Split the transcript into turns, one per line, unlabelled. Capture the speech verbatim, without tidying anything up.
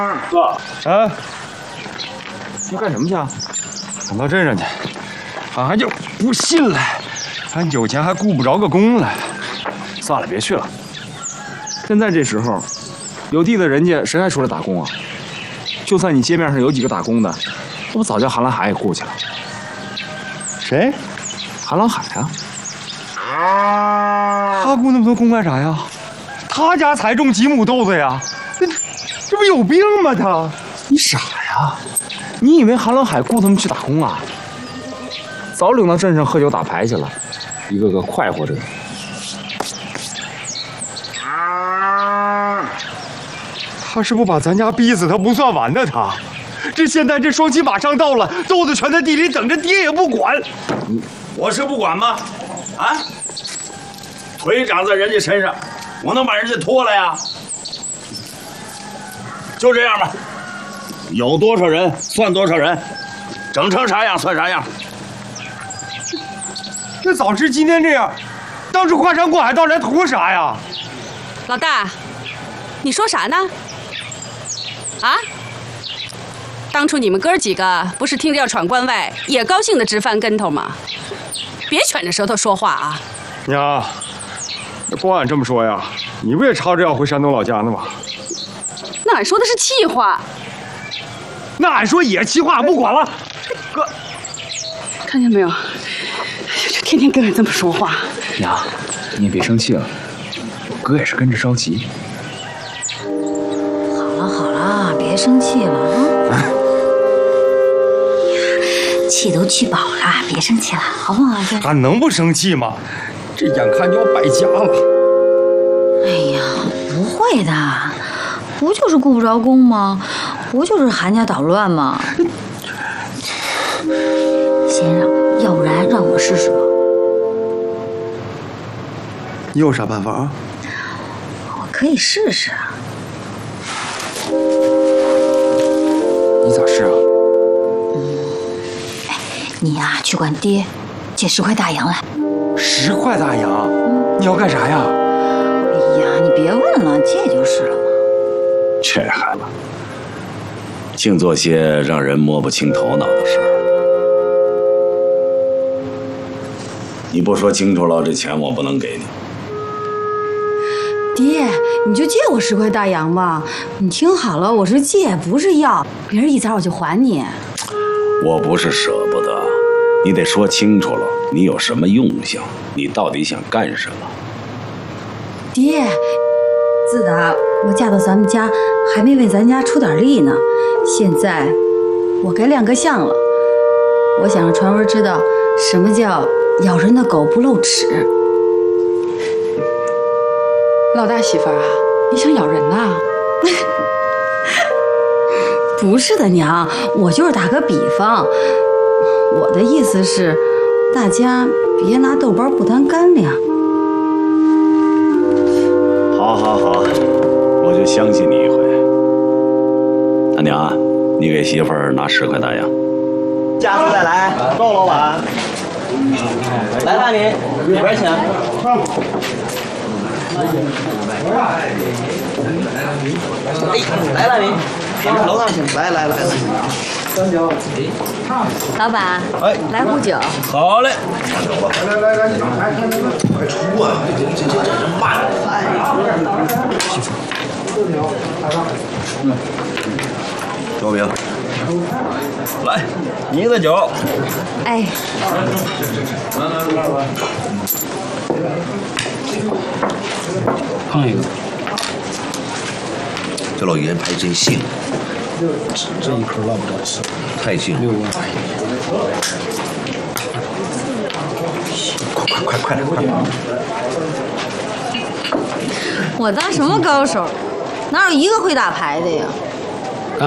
哥，啊，你干什么去啊？赶到镇上去，俺就不信了，俺有钱还顾不着个公了。算了，别去了。现在这时候，有地的人家谁还出来打工啊？就算你街面上有几个打工的，那不早叫韩兰海也雇去了。谁？韩兰海啊。他雇那么多工干啥呀？他家才种几亩豆子呀？这这不有病吗？他，你傻呀？你以为韩兰海雇他们去打工啊？早领到镇上喝酒打牌去了，一个个快活着呢。他是不把咱家逼死他不算完的，他这现在这双骑马上到了，豆子全在地里等着，爹也不管。
我是不管吗？啊，腿长在人家身上，我能把人家拖了呀？就这样吧，有多少人算多少人，整成啥样算啥样。
那早知今天这样，当初跨山过海到来图啥呀？
老大，你说啥呢？啊？当初你们哥几个不是听着要闯关外，也高兴的直翻跟头吗？别卷着舌头说话啊！
娘，光俺这么说呀，你不也吵着要回山东老家呢吗？
那俺说的是气话。
那俺说也是气话，不管了。哥，
看见没有？这天天跟俺这么说话。
娘，你也别生气了，哥也是跟着着急。
好了好了，别生气了啊！气都气饱了，别生气了，好不好？
俺能不生气吗？这眼看就要败家了。
哎呀，不会的，不就是顾不着公吗？不就是韩家捣乱吗？先生，要不然让我试试吧。
你有啥办法啊？
我可以试试啊。
你咋试啊？
你呀、啊，去管爹借十块大洋来。
十块大洋？嗯、你要干啥呀？
哎呀，你别问了，借就是了嘛。
这孩子，净做些让人摸不清头脑的事儿。你不说清楚了，这钱我不能给你。
爹，你就借我十块大洋吧。你听好了，我是借，不是要。别人一砸我就还你。
我不是舍不得，你得说清楚了，你有什么用性？你到底想干什么？
爹，自打我嫁到咱们家，还没为咱家出点力呢。现在我该亮个相了，我想让传文知道什么叫咬人的狗不露齿。
老大媳妇儿啊，你想咬人呐？
不是的，娘，我就是打个比方。我的意思是，大家别拿豆包不当干粮。
好，好，好，我就相信你一回。大娘啊，你给媳妇儿拿十块大洋。
下次再来，够老板。来，大米，里边请。哎，来，大米。楼上请，来来来来，
老板，
哎，
来壶酒。
好嘞。
来来来，快出啊！这这这这这慢来。
嗯，周明，来，你的酒。
哎。
碰一个。
这老爷牌真信。
这一颗烂不着吃，
太信了。
六万。
快快快快点快点！
我当什么高手？哪有一个会打牌的呀？